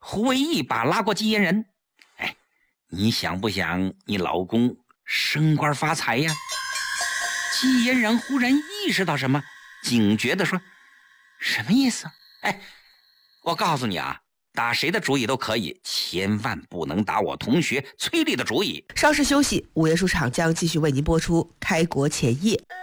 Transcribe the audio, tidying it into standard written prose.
忽一把拉过继言人。哎，你想不想你老公升官发财呀？继言人忽然意识到什么，警觉地说：什么意思？哎，我告诉你啊，打谁的主意都可以，千万不能打我同学崔丽的主意。 稍事休息，午夜书场将继续为您播出《开国前夜》。